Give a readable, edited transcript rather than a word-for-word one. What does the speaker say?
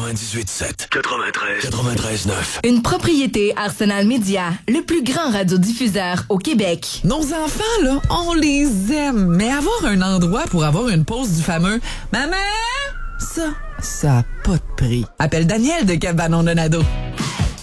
98.7, 93.9. Une propriété Arsenal Media, le plus grand radiodiffuseur au Québec. Nos enfants, là, on les aime, mais avoir un endroit pour avoir une pause du fameux « Maman! » ça a pas de prix. Appelle Daniel de Cabanon Donado.